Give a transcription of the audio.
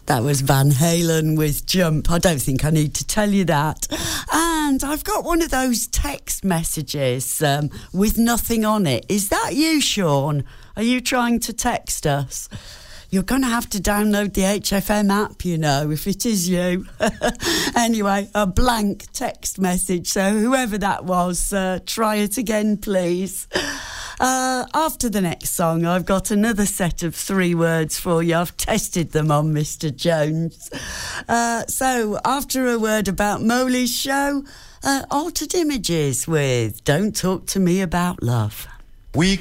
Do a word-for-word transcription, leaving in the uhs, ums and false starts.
That was Van Halen with Jump. I don't think I need to tell you that. And I've got one of those text messages um, with nothing on it. Is that you, Sean? Are you trying to text us? You're going to have to download the H F M app, you know, if it is you. Anyway, a blank text message. So whoever that was, uh, try it again, please. Uh, after the next song, I've got another set of three words for you. I've tested them on Mister Jones. Uh, so after a word about Molly's show, uh, Altered Images with Don't Talk to Me About Love. We